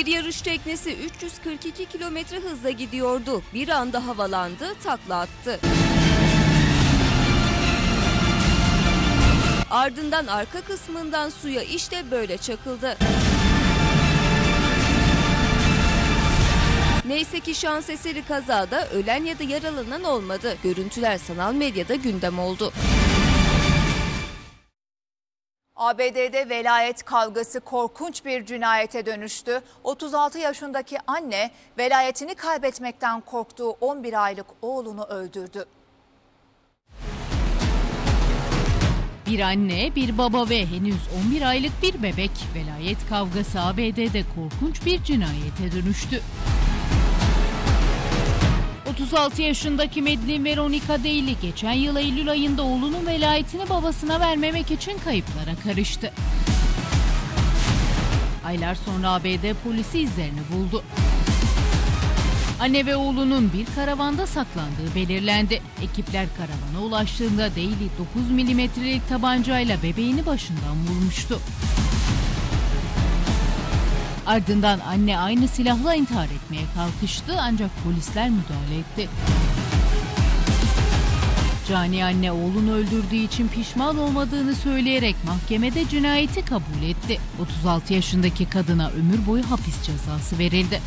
yarış teknesi 342 kilometre hızla gidiyordu. Bir anda havalandı, takla attı. Ardından arka kısmından suya işte böyle çakıldı. Neyse ki şans eseri kazada ölen ya da yaralanan olmadı. Görüntüler sanal medyada gündem oldu. ABD'de velayet kavgası korkunç bir cinayete dönüştü. 36 yaşındaki anne velayetini kaybetmekten korktuğu 11 aylık oğlunu öldürdü. Bir anne, bir baba ve henüz 11 aylık bir bebek, velayet kavgası ABD'de korkunç bir cinayete dönüştü. 36 yaşındaki Madeline Veronica Daly geçen yıl Eylül ayında oğlunun velayetini babasına vermemek için kayıplara karıştı. Aylar sonra ABD polisi izlerini buldu. Anne ve oğlunun bir karavanda saklandığı belirlendi. Ekipler karavana ulaştığında Daly 9 milimetrelik tabancayla bebeğini başından vurmuştu. Ardından anne aynı silahla intihar etmeye kalkıştı ancak polisler müdahale etti. Cani anne oğlunu öldürdüğü için pişman olmadığını söyleyerek mahkemede cinayeti kabul etti. 36 yaşındaki kadına ömür boyu hapis cezası verildi.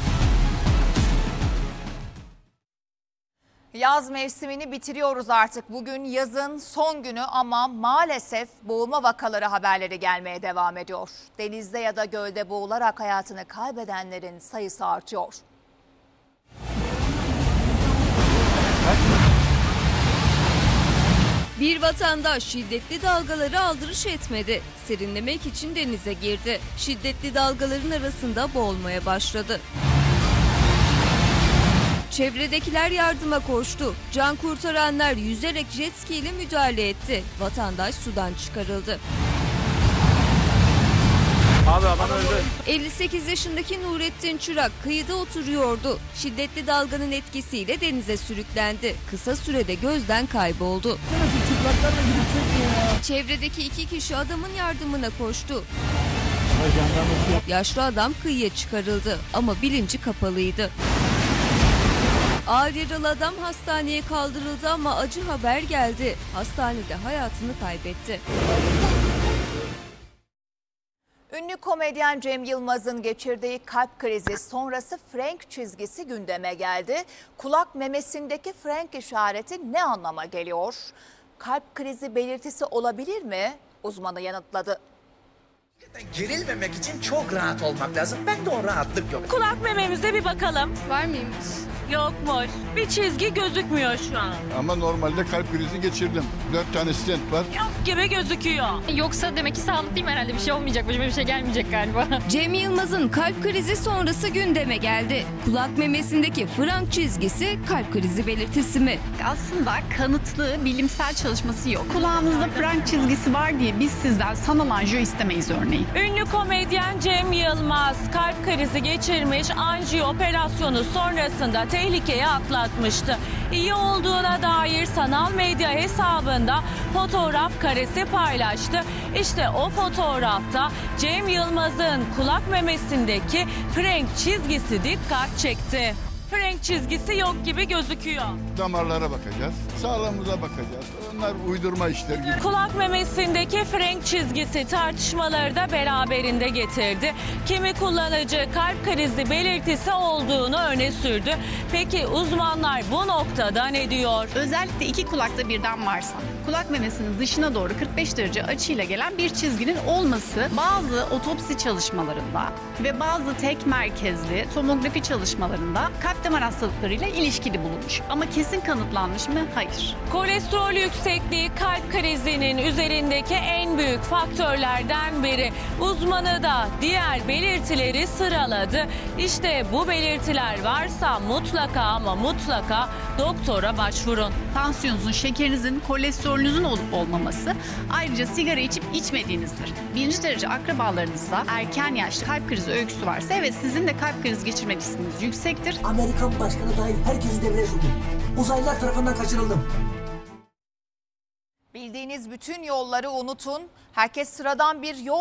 Yaz mevsimini bitiriyoruz artık. Bugün yazın son günü ama maalesef boğulma vakaları haberleri gelmeye devam ediyor. Denizde ya da gölde boğularak hayatını kaybedenlerin sayısı artıyor. Bir vatandaş şiddetli dalgalara aldırış etmedi. Serinlemek için denize girdi. Şiddetli dalgaların arasında boğulmaya başladı. Çevredekiler yardıma koştu. Can kurtaranlar yüzerek jet ski ile müdahale etti. Vatandaş sudan çıkarıldı. Abi adam öldü. 58 yaşındaki Nurettin Çırak kıyıda oturuyordu. Şiddetli dalganın etkisiyle denize sürüklendi. Kısa sürede gözden kayboldu. Çevredeki 2 kişi adamın yardımına koştu. Yaşlı adam kıyıya çıkarıldı ama bilinci kapalıydı. Ağır yaralı adam hastaneye kaldırıldı ama acı haber geldi. Hastanede hayatını kaybetti. Ünlü komedyen Cem Yılmaz'ın geçirdiği kalp krizi sonrası Frank çizgisi gündeme geldi. Kulak memesindeki Frank işareti ne anlama geliyor? Kalp krizi belirtisi olabilir mi? Uzmanı yanıtladı. Gerilmemek için çok rahat olmak lazım. Ben de o rahatlık yok. Kulak mememize bir bakalım. Var mıymış? Yokmuş. Bir çizgi gözükmüyor şu an. Ama normalde kalp krizi geçirdim. 4 tane stent var. Yok gibi gözüküyor. Yoksa demek ki sağlıklıyım herhalde. Bir şey olmayacak. Başıma bir şey gelmeyecek galiba. Cem Yılmaz'ın kalp krizi sonrası gündeme geldi. Kulak memesindeki Frank çizgisi kalp krizi belirtisi mi? Aslında kanıtlı bilimsel çalışması yok. Kulağınızda Frank çizgisi var diye biz sizden sanal anjiyo istemeyiz örneğin. Ünlü komedyen Cem Yılmaz kalp krizi geçirmiş, anjiyo operasyonu sonrasında tehlikeye atlatmıştı. İyi olduğuna dair sanal medya hesabında fotoğraf karesi paylaştı. İşte o fotoğrafta Cem Yılmaz'ın kulak memesindeki Frank çizgisi dikkat çekti. Frank çizgisi yok gibi gözüküyor. Damarlara bakacağız. Sağlığımıza bakacağız. Onlar uydurma işler gibi. Kulak memesindeki Frank çizgisi tartışmaları da beraberinde getirdi. Kimi kullanıcı kalp krizi belirtisi olduğunu öne sürdü. Peki uzmanlar bu noktada ne diyor? Özellikle iki kulakta birden varsa, kulak memesinin dışına doğru 45 derece açıyla gelen bir çizginin olması bazı otopsi çalışmalarında ve bazı tek merkezli tomografi çalışmalarında kalp damar hastalıklarıyla ilişkili bulunmuş. Ama kesin kanıtlanmış mı? Hayır. Kolesterol yüksekliği kalp krizinin üzerindeki en büyük faktörlerden biri. Uzmanı da diğer belirtileri sıraladı. İşte bu belirtiler varsa mutlaka ama mutlaka doktora başvurun. Tansiyonunuzun, şekerinizin, kolesterolünüzün olup olmaması, ayrıca sigara içip içmediğinizdir. Birinci derece akrabalarınızda erken yaşta kalp krizi öyküsü varsa evet sizin de kalp krizi geçirmek riskiniz yüksektir. Amerikan başkanı dahil herkesi devreye soktum. Uzaylılar tarafından kaçırıldım. Bildiğiniz bütün yolları unutun. Herkes sıradan bir yol